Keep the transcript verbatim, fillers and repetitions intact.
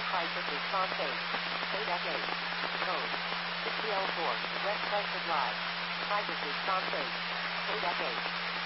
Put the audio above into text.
Crisis Response eight. eight F eight. Code. sixty oh four. West Chrysler Drive. Crisis Response eight. eight F eight.